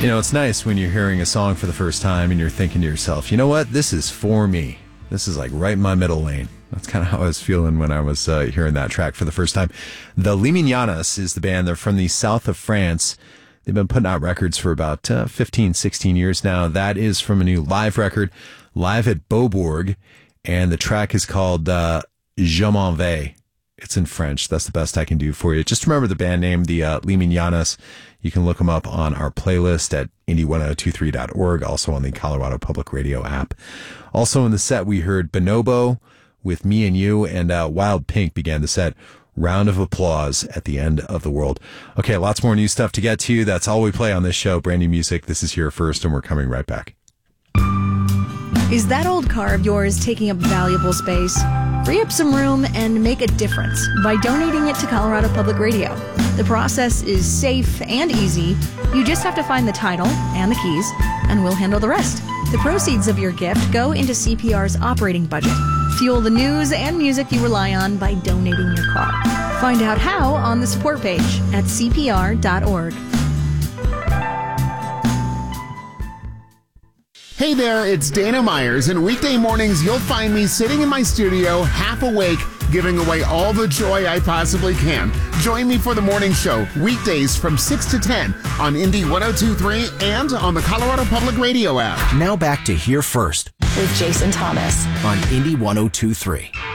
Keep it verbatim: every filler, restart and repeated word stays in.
You know, it's nice when you're hearing a song for the first time and you're thinking to yourself, you know what, this is for me. This is like right in my middle lane. That's kind of how I was feeling when I was uh, hearing that track for the first time. The Les Mignonnes is the band. They're from the south of France. They've been putting out records for about uh, fifteen, sixteen years now. That is from a new live record, live at Beaubourg, and the track is called uh, Je m'en vais. It's in French. That's the best I can do for you. Just remember the band name, the uh, Les Mignonnes. You can look them up on our playlist at indie ten twenty-three dot org, also on the Colorado Public Radio app. Also in the set, we heard Bonobo with Me and You, and uh, Wild Pink began the set. Round of applause at the end of the world. Okay, lots more new stuff to get to. That's all we play on this show. Brand new music. This is Here First, and we're coming right back. Is that old car of yours taking up valuable space? Free up some room and make a difference by donating it to Colorado Public Radio. The process is safe and easy. You just have to find the title and the keys, and we'll handle the rest. The proceeds of your gift go into C P R's operating budget. Fuel the news and music you rely on by donating your car. Find out how on the support page at C P R dot org. Hey there, it's Dana Myers, and weekday mornings you'll find me sitting in my studio, half awake, giving away all the joy I possibly can. Join me for the morning show, weekdays from six to ten on Indie ten twenty-three and on the Colorado Public Radio app. Now back to Here First with Jason Thomas on Indie ten twenty-three.